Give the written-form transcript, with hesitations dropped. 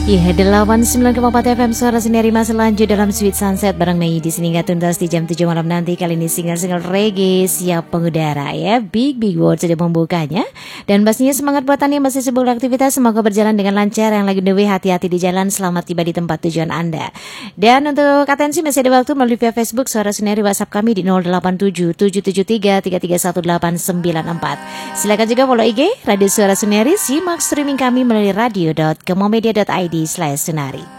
Iya, 89,4 FM Suara Sendiri masih lanjut dalam Sweet Sunset bareng Mei di sini nggak tuntas di jam 7 malam nanti. Kali ini single-single reggae siap mengudara ya. Big World sudah membukanya. Dan pastinya semangat buat Anda yang masih sibuk beraktivitas. Semoga berjalan dengan lancar. Yang lagi on the way, hati-hati di jalan. Selamat tiba di tempat tujuan Anda. Dan untuk atensi masih ada waktu melalui via Facebook Suara Sendiri, WhatsApp kami di 087 773 331 894. Silakan juga follow IG Radio Suara Sendiri. Simak streaming kami melalui radio.kemomedia.id/Sunari.